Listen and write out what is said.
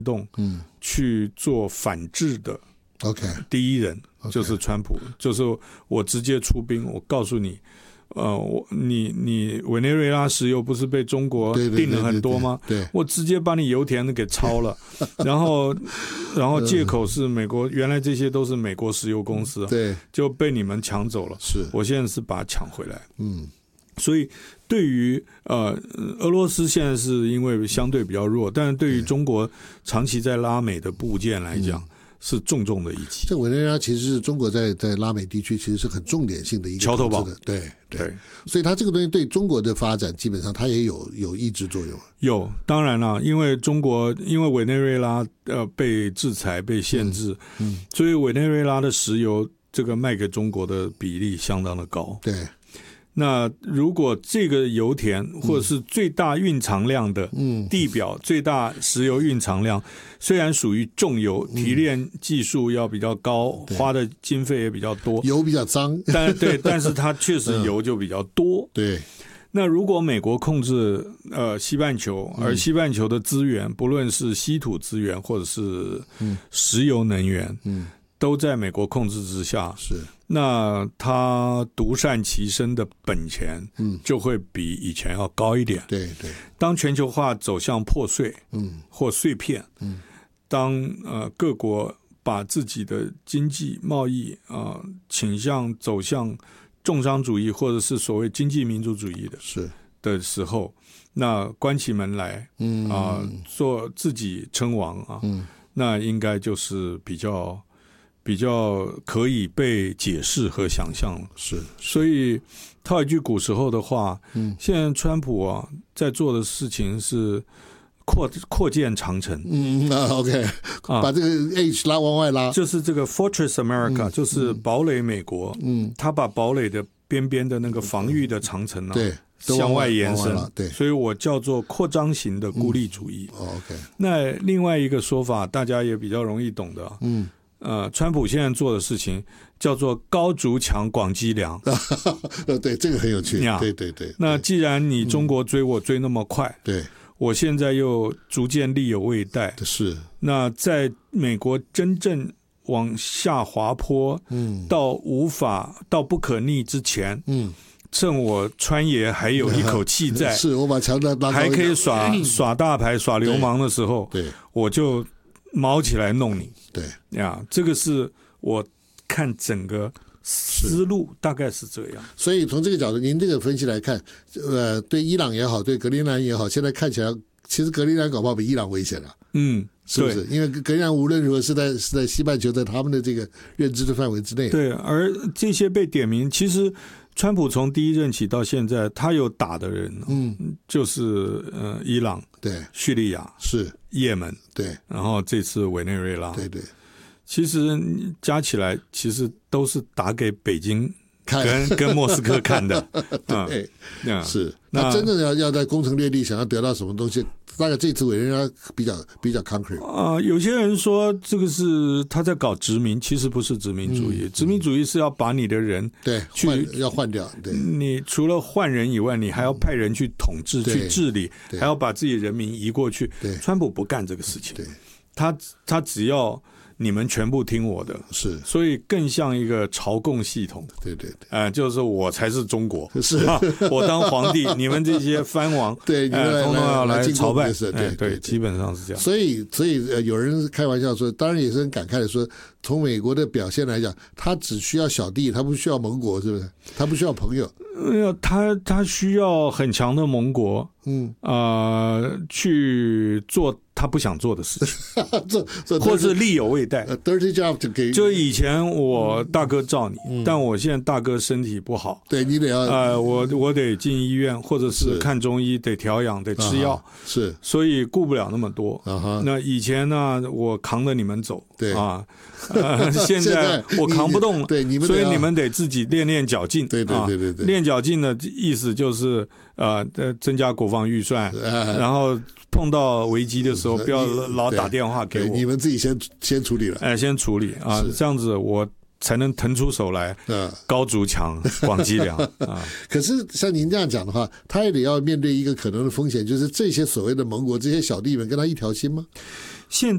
动去做反制的第一人就是川普，就是我直接出兵，我告诉你你委内瑞拉石油不是被中国订了很多吗？ 对， 我直接把你油田给抄了，然后借口是美国，原来这些都是美国石油公司， 对， 就被你们抢走了。 是， 我现在是把它抢回来。所以对于俄罗斯现在是因为相对比较弱，但是对于中国长期在拉美的部件来讲，是重重的一击。 这委内瑞拉其实是中国在拉美地区其实是很重点性的一个桥头堡， 对，所以它这个东西对中国的发展基本上它也有抑制作用。 有，当然了，因为委内瑞拉被制裁被限制，所以委内瑞拉的石油这个卖给中国的比例相当的高。 对。 那如果这个油田或者是最大蕴藏量的地表最大石油蕴藏量，虽然属于重油，提炼技术要比较高，花的经费也比较多， 油比较脏， 但是它确实油就比较多。 对。 那如果美国控制西半球，而西半球的资源，不论是稀土资源或者是石油能源，都在美国控制之下， 是， 那他独善其身的本钱就会比以前要高一点。 对。 当全球化走向破碎或碎片，当各国把自己的经济贸易倾向走向重商主义或者是所谓经济民主主义的时候，那关起门来做自己称王那应该就是比较可以被解释和想象了。所以套一句古时候的话，现在川普在做的事情是扩建长城。 OK， 把这个 H 往外拉， 就是这个 Fortress America，就是堡垒美国。他把堡垒的边边的那个防御的长城对， 向外延伸。 对， 所以我叫做扩张型的孤立主义。 OK， 那另外一个说法，大家也比较容易懂的。川普现在做的事情叫做高筑墙广积粮。 对，这个很有趣。对。 那既然你中国追我追那么快， 对， 我现在又逐渐力有未逮。 是。 那在美国真正往下滑坡，到不可逆之前，趁我川爷还有一口气在， 是我把墙拉高， 还可以耍大牌耍流氓的时候， 对， 我就毛起来弄你。 对呀，这个是我看整个思路大概是这样。 所以从这个角度，您这个分析来看，对伊朗也好，对格陵兰也好，现在看起来，其实格陵兰搞不好比伊朗危险了。是不是？因为格陵兰无论如何是在西半球，在他们的这个认知的范围之内。 对，而这些被点名，其实川普从第一任起到现在，他有打的人，就是伊朗、 对，叙利亚、 是也门， 对， 然后这次委内瑞拉， 对， 其实加起来其实都是打给北京跟莫斯科看的。 对，是。那真正要在攻城略地，想要得到什么东西，大概这次委内瑞拉比较 concrete。 有些人说这个是他在搞殖民，其实不是殖民主义。殖民主义是要把你的人要换掉。对， 你除了换人以外，你还要派人去统治、去治理，还要把自己人民移过去。川普不干这个事情，他只要你们全部听我的， 是， 所以更像一个朝贡系统。 对， 就是我才是中国， 是我当皇帝，你们这些藩王， 对，你们统统要来朝拜， 对， 基本上是这样。 所以有人开玩笑说，当然也是很感慨的说，从美国的表现来讲，他只需要小弟，他不需要盟国，是不是？他不需要朋友。 他需要很强的盟国，去做他不想做的事情，或是力有未逮。 dirty job 就以前我大哥罩你，但我现在大哥身体不好， 对你得要我得进医院，或者是看中医，得调养，得吃药， 是， 所以顾不了那么多。那以前呢，我扛着你们走， 对啊，现在我扛不动了， 对， 所以你们得自己练脚劲， 对， 练脚劲的意思就是增加国防预算，然后碰到危机的时候不要老打电话给我， 你们自己先处理了， 先处理啊，这样子我才能腾出手来，高筑墙广积粮啊。 可是像您这样讲的话，他也得要面对一个可能的风险，就是这些所谓的盟国，这些小弟们跟他一条心吗？ 现